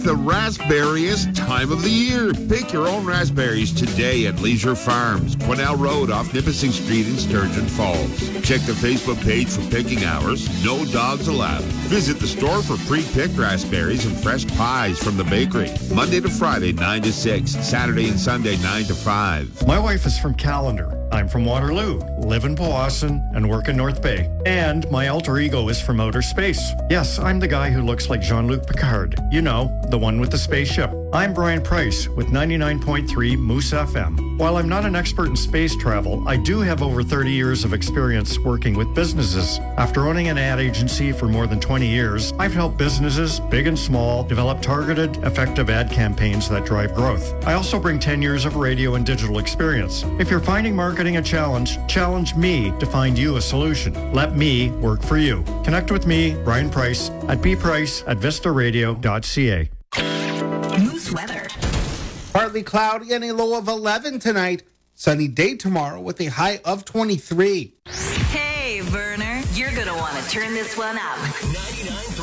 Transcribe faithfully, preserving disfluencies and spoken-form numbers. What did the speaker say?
The raspberriest time of the year. Pick your own raspberries today at Leisure Farms, Quesnel Road off Nipissing Street in Sturgeon Falls. Check the Facebook page for picking hours. No dogs allowed. Visit the store for pre-picked raspberries and fresh pies from the bakery. Monday to Friday, nine to six. Saturday and Sunday, nine to five. My wife is from Callander. I'm from Waterloo, live in Powassan, and work in North Bay. And my alter ego is from outer space. Yes, I'm the guy who looks like Jean-Luc Picard. You know, the one with the spaceship. I'm Brian Price with ninety-nine point three Moose F M. While I'm not an expert in space travel, I do have over thirty years of experience working with businesses. After owning an ad agency for more than twenty years, I've helped businesses, big and small, develop targeted, effective ad campaigns that drive growth. I also bring ten years of radio and digital experience. If you're finding marketing a challenge, challenge me to find you a solution. Let me work for you. Connect with me, Brian Price, at bprice at vista radio dot c a. Moose weather. Partly cloudy and a low of eleven tonight. Sunny day tomorrow with a high of twenty-three. Hey, Verner, you're going to want to turn this one up.